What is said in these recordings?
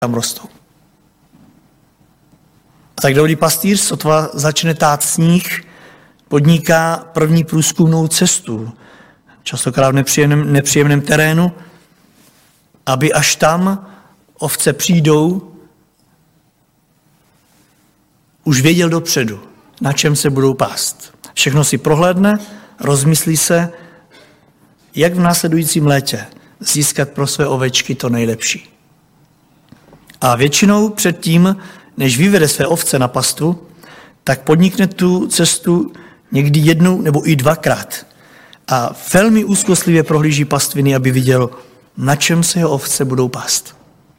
tam rostou. A tak dobrý pastýř, sotva začne tát sníh, podniká první průzkumnou cestu, častokrát v nepříjemném terénu, aby až tam ovce přijdou, už věděl dopředu, na čem se budou pást. Všechno si prohlédne, rozmyslí se, jak v následujícím létě získat pro své ovečky to nejlepší. A většinou předtím, než vyvede své ovce na pastvu, tak podnikne tu cestu někdy jednou nebo i dvakrát. A velmi úzkostlivě prohlíží pastviny, aby viděl, na čem se jeho ovce budou pást.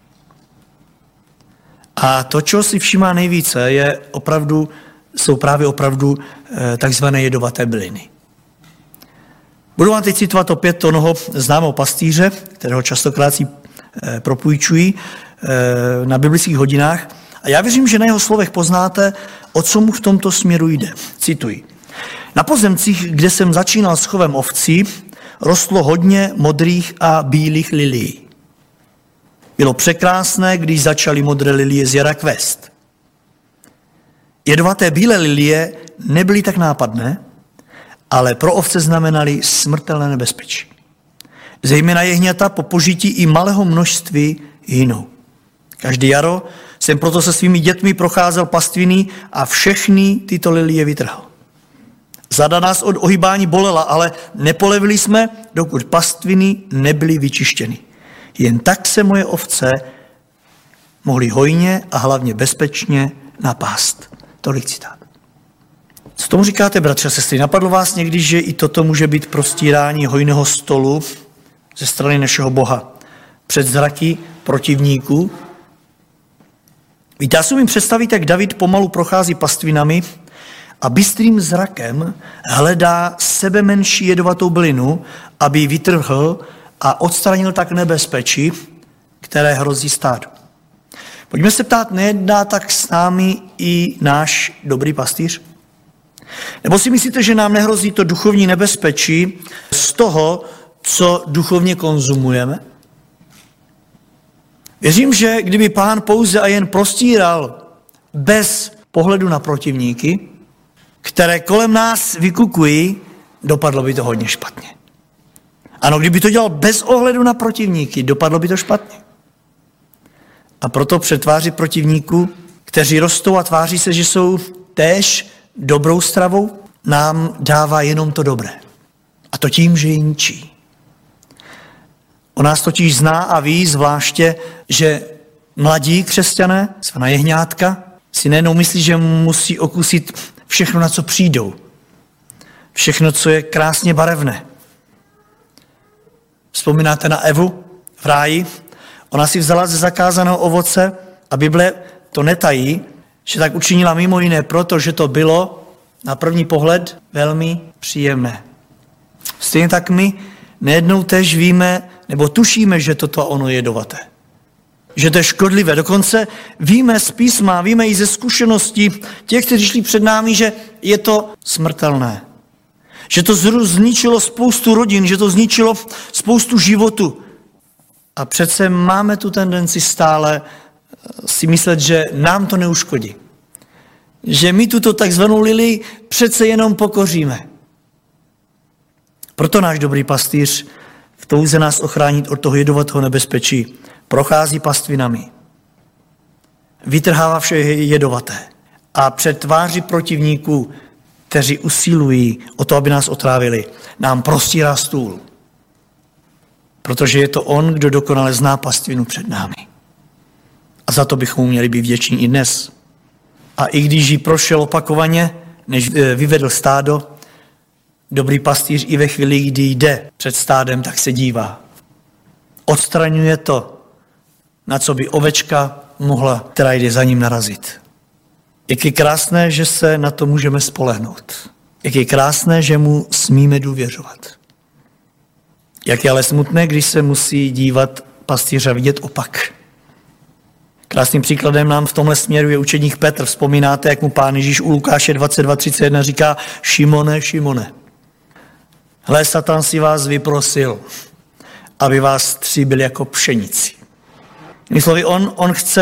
A to, čeho si všímá nejvíce, jsou právě opravdu takzvané jedovaté byliny. Budu vám teď citovat opět onoho známého pastýře, kterého častokrát si propůjčují na biblických hodinách. A já věřím, že na jeho slovech poznáte, o co mu v tomto směru jde. Cituji. Na pozemcích, kde jsem začínal s chovem ovcí, rostlo hodně modrých a bílých lilií. Bylo překrásné, když začaly modré lilie z jara kvést. Jedovaté bílé lilie nebyly tak nápadné, ale pro ovce znamenaly smrtelné nebezpečí. Zejména jehňata po požití i malého množství hynou. Každý jaro jsem proto se svými dětmi procházel pastviny a všechny tyto lilie vytrhl. Zada nás od ohýbání bolela, ale nepolevili jsme, dokud pastviny nebyly vyčištěny. Jen tak se moje ovce mohly hojně a hlavně bezpečně napást. Tolik citát. Co tomu říkáte, bratři a sestry? Napadlo vás někdy, že i toto může být prostírání hojného stolu ze strany našeho Boha před zraky protivníků? Víte, já si umím představit, jak David pomalu prochází pastvinami a bystrým zrakem hledá sebe menší jedovatou bylinu, aby ji vytrhl a odstranil tak nebezpečí, které hrozí stádu. Pojďme se ptát, nejedná tak s námi i náš dobrý pastýř? Nebo si myslíte, že nám nehrozí to duchovní nebezpečí z toho, co duchovně konzumujeme? Věřím, že kdyby Pán pouze a jen prostíral bez pohledu na protivníky, které kolem nás vykukují, dopadlo by to hodně špatně. Ano, kdyby to dělal bez ohledu na protivníky, dopadlo by to špatně. A proto před tváří protivníků, kteří rostou a tváří se, že jsou též dobrou stravou, nám dává jenom to dobré. A to tím, že ji ničí. On nás totiž zná a ví zvláště, že mladí křesťané, svá jehňátka, si nejenom myslí, že musí okusit všechno, na co přijdou. Všechno, co je krásně barevné. Vzpomínáte na Evu v ráji? Ona si vzala ze zakázaného ovoce a Bible to netají, že tak učinila mimo jiné, protože to bylo na první pohled velmi příjemné. Stejně tak my nejednou též víme, nebo tušíme, že toto ono je jedovaté. Že to je škodlivé. Dokonce víme z písma, víme i ze zkušeností těch, kteří šli před námi, že je to smrtelné. Že to zničilo spoustu rodin, že to zničilo spoustu životu. A přece máme tu tendenci stále si myslet, že nám to neuškodí. Že my tuto takzvanou lilii přece jenom pokoříme. Proto náš dobrý pastýř v touze nás ochránit od toho jedovatého nebezpečí prochází pastvinami. Vytrhává vše jedovaté. A před tváří protivníků, kteří usilují o to, aby nás otrávili, nám prostírá stůl. Protože je to on, kdo dokonale zná pastvinu před námi. A za to bychom měli být vděční i dnes. A i když ji prošel opakovaně, než vyvedl stádo, dobrý pastýř i ve chvíli, kdy jde před stádem, tak se dívá. Odstraňuje to, na co by ovečka mohla, která jde za ním, narazit. Jak je krásné, že se na to můžeme spolehnout. Jak je krásné, že mu smíme důvěřovat. Jak je ale smutné, když se musí dívat pastýř a vidět opak. Krásným příkladem nám v tomhle směru je učedník Petr. Vzpomínáte, jak mu Pán Ježíš u Lukáše 22:31 říká: Šimone, Šimone, hle, Satan si vás vyprosil, aby vás stříbil jako pšenici. Jinými slovy, on chce